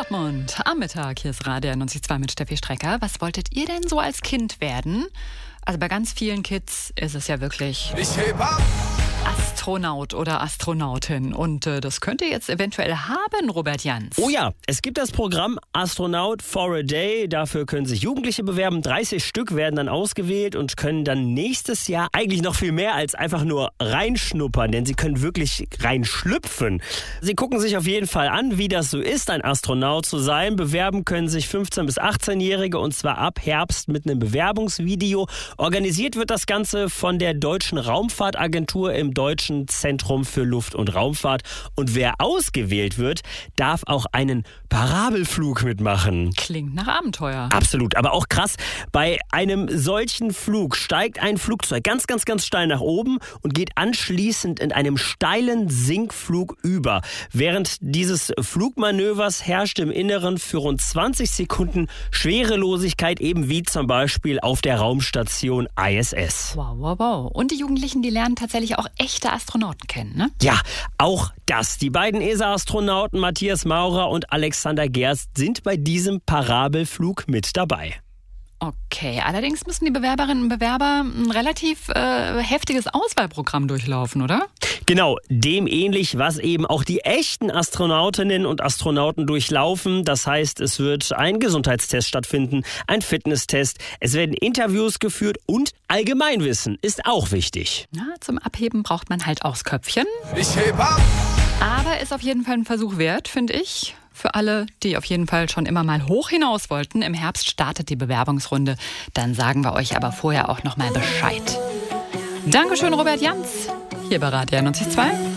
Dortmund am Mittag. Hier ist Radio 92 mit Steffi Strecker. Was wolltet ihr denn so als Kind werden? Also bei ganz vielen Kids ist es ja wirklich Astronaut oder Astronautin. Und das könnt ihr jetzt eventuell haben, Robert Jans. Oh ja, es gibt das Programm Astronaut for a Day. Dafür können sich Jugendliche bewerben. 30 Stück werden dann ausgewählt und können dann nächstes Jahr eigentlich noch viel mehr als einfach nur reinschnuppern. Denn sie können wirklich reinschlüpfen. Sie gucken sich auf jeden Fall an, wie das so ist, ein Astronaut zu sein. Bewerben können sich 15- bis 18-Jährige und zwar ab Herbst mit einem Bewerbungsvideo. Organisiert wird das Ganze von der Deutschen Raumfahrtagentur im Deutschen Zentrum für Luft- und Raumfahrt. Und wer ausgewählt wird, darf auch einen Parabelflug mitmachen. Klingt nach Abenteuer. Absolut, aber auch krass. Bei einem solchen Flug steigt ein Flugzeug ganz steil nach oben und geht anschließend in einem steilen Sinkflug über. Während dieses Flugmanövers herrscht im Inneren für rund 20 Sekunden Schwerelosigkeit, eben wie zum Beispiel auf der Raumstation ISS. Wow. Und die Jugendlichen, die lernen tatsächlich auch echte Astronauten kennen, ne? Ja, auch das. Die beiden ESA-Astronauten Matthias Maurer und Alexander Gerst sind bei diesem Parabelflug mit dabei. Okay, allerdings müssen die Bewerberinnen und Bewerber ein relativ heftiges Auswahlprogramm durchlaufen, oder? Genau, dem ähnlich, was eben auch die echten Astronautinnen und Astronauten durchlaufen. Das heißt, es wird ein Gesundheitstest stattfinden, ein Fitnesstest, es werden Interviews geführt und Allgemeinwissen ist auch wichtig. Ja, zum Abheben braucht man halt auch das Köpfchen. Ich heb ab! Aber ist auf jeden Fall ein Versuch wert, finde ich. Für alle, die auf jeden Fall schon immer mal hoch hinaus wollten. Im Herbst startet die Bewerbungsrunde. Dann sagen wir euch aber vorher auch noch mal Bescheid. Dankeschön, Robert Jans. Hier bei Radio 92.2.